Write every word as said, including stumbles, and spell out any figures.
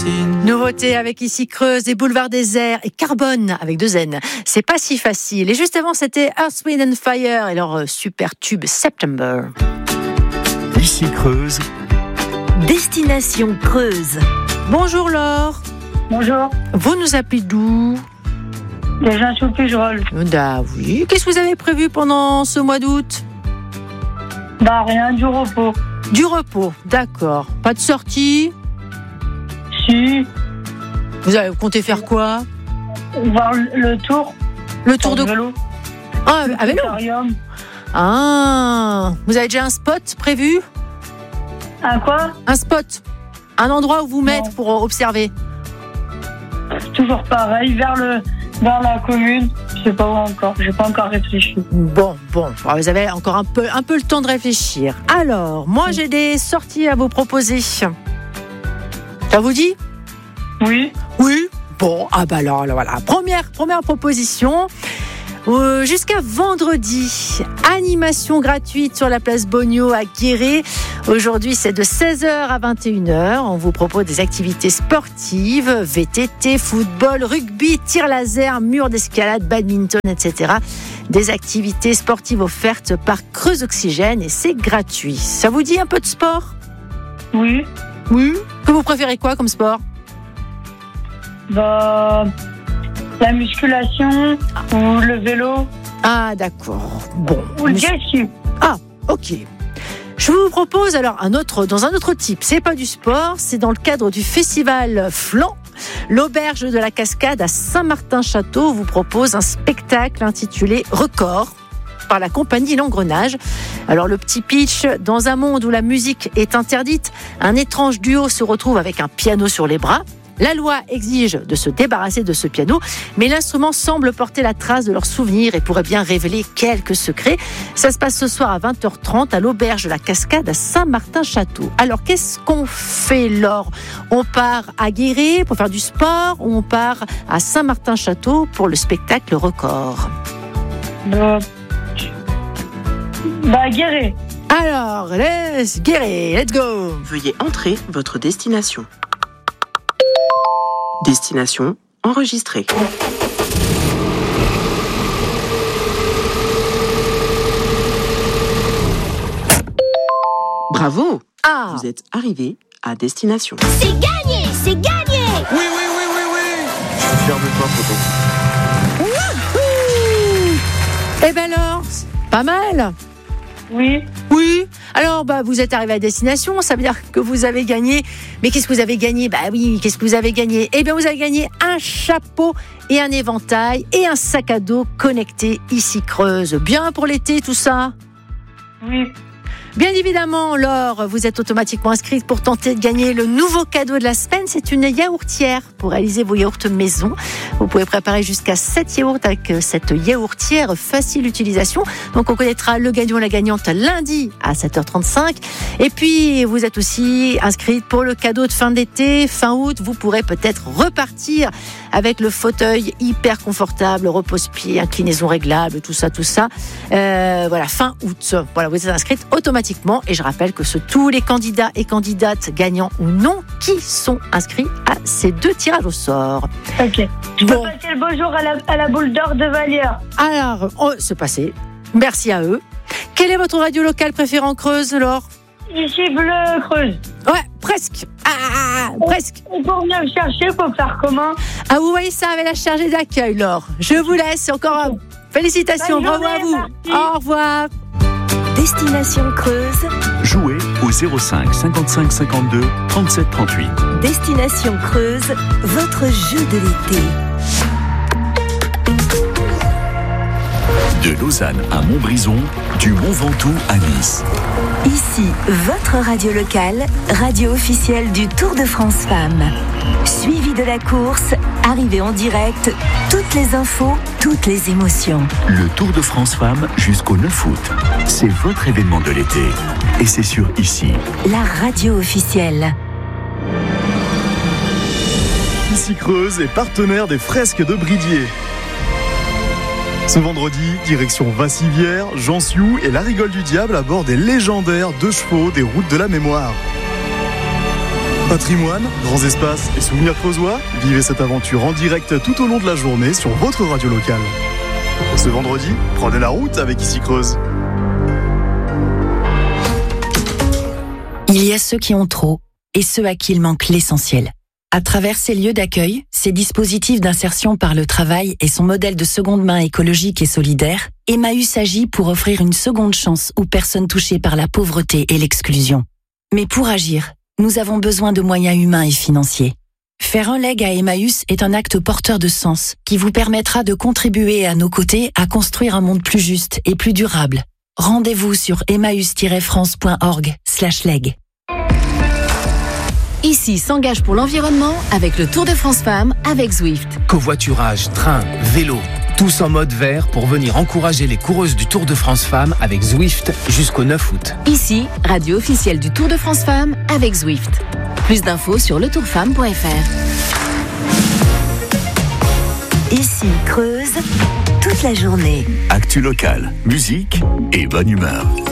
Nouveauté avec ici Creuse, et Boulevard Désert et Carbone avec deux N. C'est pas si facile. Et juste avant, c'était Earth, Wind and Fire et leur super tube September. Ici Creuse. Destination Creuse. Bonjour Laure. Bonjour. Vous nous appelez d'où? Déjà sous Pugerolles. Bah oui. Qu'est-ce que vous avez prévu pendant ce mois d'août? Bah rien, du repos. Du repos, d'accord. Pas de sortie? Si. Vous avez compté faire quoi? Voir le, le tour. Le tour de vélo. Ah, à vélo. Aquarium. Ah, vous avez déjà un spot prévu? Un quoi? Un spot. Un endroit où vous mettre Non. pour observer. Toujours pareil, vers le vers la commune. Je sais pas où encore. J'ai pas encore réfléchi. Bon, bon, vous avez encore un peu, un peu le temps de réfléchir. Alors, moi j'ai des sorties à vous proposer. Ça vous dit? Oui. Oui. Bon, ah bah alors, alors voilà. Première, première proposition. Euh, jusqu'à vendredi, animation gratuite sur la place Bogno à Guéret. Aujourd'hui, c'est de seize heures à vingt et une heures. On vous propose des activités sportives, V T T, football, rugby, tir laser, mur d'escalade, badminton, et cetera. Des activités sportives offertes par Creuse Oxygène et c'est gratuit. Ça vous dit un peu de sport? Oui. Oui. Que vous préférez quoi comme sport? Bah la musculation ou le vélo. Ah d'accord. Bon. Ou le jet ski. Ah, ok. Je vous propose alors un autre, dans un autre type. C'est pas du sport, c'est dans le cadre du festival Flan. L'auberge de la Cascade à Saint-Martin-Château vous propose un spectacle intitulé Record par la compagnie L'Engrenage. Alors le petit pitch, dans un monde où la musique est interdite, un étrange duo se retrouve avec un piano sur les bras. La loi exige de se débarrasser de ce piano, mais l'instrument semble porter la trace de leurs souvenirs et pourrait bien révéler quelques secrets. Ça se passe ce soir à vingt heures trente à l'auberge de la Cascade à Saint-Martin-Château. Alors, qu'est-ce qu'on fait, Laure? On part à Guéret pour faire du sport ou on part à Saint-Martin-Château pour le spectacle Record? Bah, bah Guéret. Alors, let's Guéret, let's go. Veuillez entrer votre destination. Destination enregistrée. Bravo! Ah, Vous êtes arrivé à destination. C'est gagné, c'est gagné. Oui, oui, oui, oui, oui. Je suis fier de toi, Toto. eh ben alors, pas mal. Oui. Oui. Alors, bah, vous êtes arrivé à destination, ça veut dire que vous avez gagné. Mais qu'est-ce que vous avez gagné? Bah oui, qu'est-ce que vous avez gagné? Eh bien, vous avez gagné un chapeau et un éventail et un sac à dos connecté ici Creuse. Bien pour l'été, tout ça? Oui. Bien évidemment, Laure, vous êtes automatiquement inscrite pour tenter de gagner le nouveau cadeau de la semaine. C'est une yaourtière pour réaliser vos yaourts maison. Vous pouvez préparer jusqu'à sept yaourts avec cette yaourtière facile d'utilisation. Donc, on connaîtra le gagnant et la gagnante lundi à sept heures trente-cinq. Et puis, vous êtes aussi inscrite pour le cadeau de fin d'été. Fin août, vous pourrez peut-être repartir avec le fauteuil hyper confortable, repose-pied, inclinaison réglable, tout ça, tout ça. Euh, voilà, fin août. Voilà, vous êtes inscrite automatiquement. Et je rappelle que ce, tous les candidats et candidates, gagnants ou non, qui sont inscrits à ces deux tirages au sort. Ok. Je peux Bon. passer le bonjour à la, à la boule d'or de Vallière. Alors, on se passé. Merci à eux. Quelle est votre radio locale préférée en Creuse, Laure? Ici Bleu Creuse. Ouais, presque. Ah, presque. Et pour venir me chercher, faut faire comment? Ah, vous voyez ça avec la chargée d'accueil, Laure. Je vous laisse. Encore un... Félicitations, Bonne bravo à journée, vous. merci. Au revoir. Destination Creuse. Jouez au zéro cinq cinquante-cinq cinquante-deux trente-sept trente-huit. Destination Creuse, votre jeu de l'été. De Lausanne à Montbrison, du Mont Ventoux à Nice. Ici, votre radio locale, radio officielle du Tour de France Femmes. Suivi de la course, arrivée en direct, toutes les infos, toutes les émotions. Le Tour de France Femmes jusqu'au neuf août. C'est votre événement de l'été. Et c'est sur Ici. La radio officielle. Ici Creuse est partenaire des fresques de Bridier. Ce vendredi, direction Vassivière, Jansiou et la Rigole du Diable à bord des légendaires deux chevaux des routes de la mémoire. Patrimoine, grands espaces et souvenirs creusois, vivez cette aventure en direct tout au long de la journée sur votre radio locale. Ce vendredi, prenez la route avec Ici Creuse. Il y a ceux qui ont trop et ceux à qui il manque l'essentiel. À travers ces lieux d'accueil, ces dispositifs d'insertion par le travail et son modèle de seconde main écologique et solidaire, Emmaüs agit pour offrir une seconde chance aux personnes touchées par la pauvreté et l'exclusion. Mais pour agir, nous avons besoin de moyens humains et financiers. Faire un leg à Emmaüs est un acte porteur de sens qui vous permettra de contribuer à nos côtés à construire un monde plus juste et plus durable. Rendez-vous sur emmaüs tiret france point org slash leg. Ici s'engage pour l'environnement avec le Tour de France Femmes avec Zwift. Covoiturage, train, vélo, tous en mode vert pour venir encourager les coureuses du Tour de France Femmes avec Zwift jusqu'au neuf août. Ici, radio officielle du Tour de France Femmes avec Zwift. Plus d'infos sur le tour femme point f r. Ici Creuse, toute la journée. Actu locale, musique et bonne humeur.